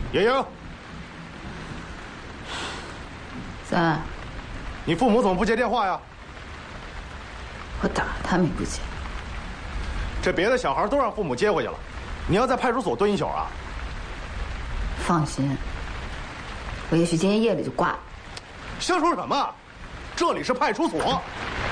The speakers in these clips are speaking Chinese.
莹莹， 三， 你父母怎么不接电话呀？ 我打他们也不接。 这别的小孩都让父母接回去了，你要在派出所蹲一宿啊？ 放心，我也许今天夜里就挂了。 瞎说什么？这里是派出所。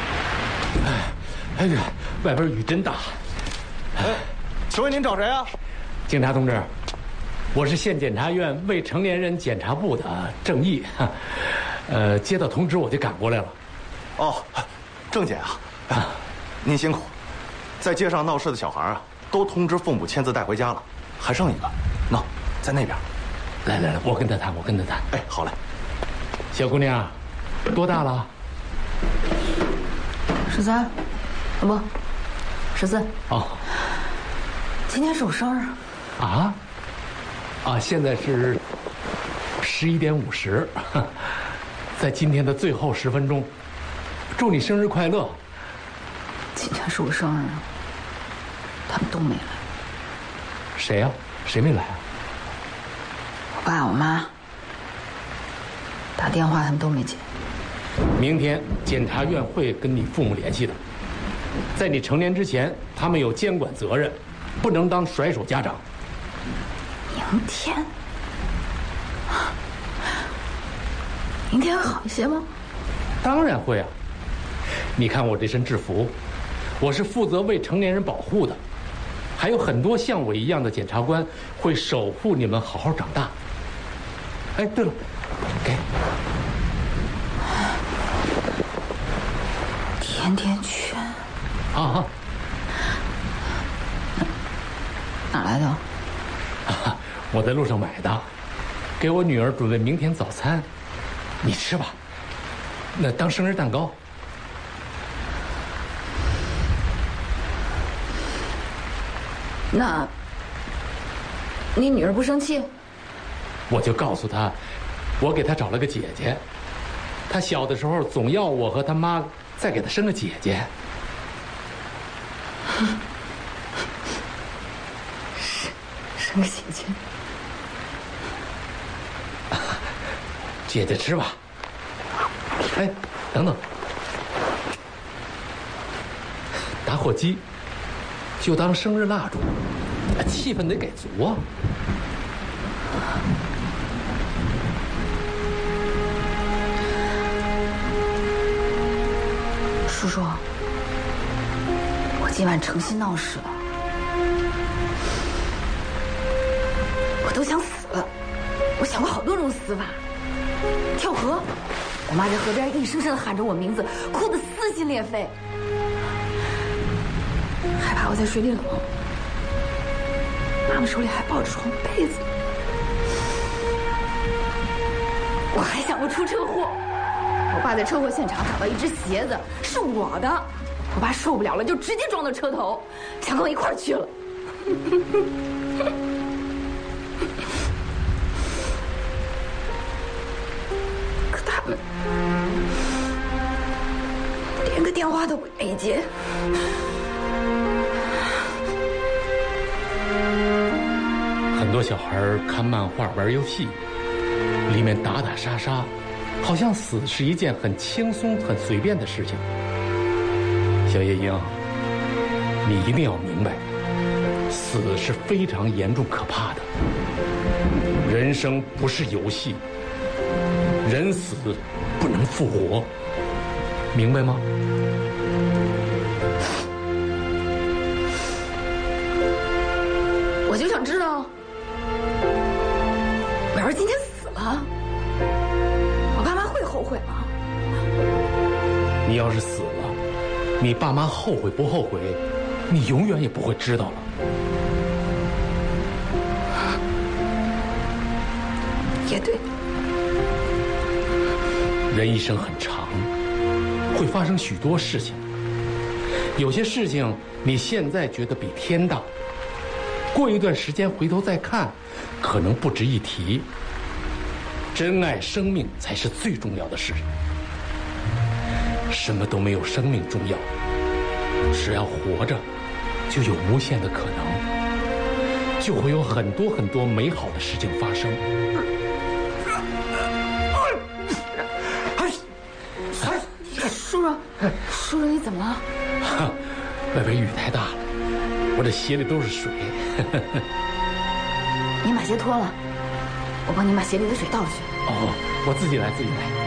哎呀，外边雨真大。 哎，请问您找谁啊？ 警察同志，我是县检察院未成年人检察部的郑毅。接到通知我就赶过来了。 哦，郑姐啊，您辛苦。在街上闹事的小孩啊，都通知父母签字带回家了，还剩一个，喏，在那边。 来，我跟他谈。 哎，好嘞。 小姑娘，多大了 13，啊不，14。 哦， 今天是我生日。 啊，现在是11点50，在今天的最后10分钟，祝你生日快乐。 今天是我生日，他们都没来。 谁呀？谁没来啊？ 我爸我妈打电话他们都没接。 明天检察院会跟你父母联系的，在你成年之前，他们有监管责任，不能当甩手家长。 明天好一些吗？ 当然会啊！你看我这身制服，我是负责未成年人保护的，还有很多像我一样的检察官会守护你们好好长大。哎，对了，给甜甜圈啊， 哪来的？ 我在路上买的，给我女儿准备明天早餐，你吃吧。那当生日蛋糕。 那你女儿不生气？ 我就告诉她，我给她找了个姐姐，她小的时候总要我和她妈再给她生个姐姐。 生个姐姐。 姐姐吃吧。哎，等等，打火机就当生日蜡烛，气氛得给足啊。 叔叔，我今晚诚心闹事了，我都想死了。我想过好多种死法，跳河，我妈在河边硬生生地喊着我名字，哭得撕心裂肺，害怕我在水里冷，妈妈手里还抱着床被子。我还想过出车祸，我爸在车祸现场找到一只鞋子，是我的，我爸受不了了，就直接撞到车头，想跟我一块儿去了。可他们连个电话都没接。 很多小孩看漫画、玩游戏，里面打打杀杀，好像死是一件很轻松、很随便的事情。小夜莺，你一定要明白，死是非常严重、可怕的。人生不是游戏，人死不能复活，明白吗？ 我就想知道，我要是今天死了，我爸妈会后悔吗？ 你要是死了，你爸妈后悔不后悔，你永远也不会知道了。 也对。 人一生很长，会发生许多事情。有些事情你现在觉得比天大，过一段时间回头再看，可能不值一提。珍爱生命才是最重要的事。什么都没有生命重要，只要活着，就有无限的可能。 就会有很多很多美好的事情发生。 叔叔，你怎么了？ 外边雨太大了，我这鞋里都是水。 你把鞋脱了，我帮你把鞋里的水倒出去。 哦，我自己来。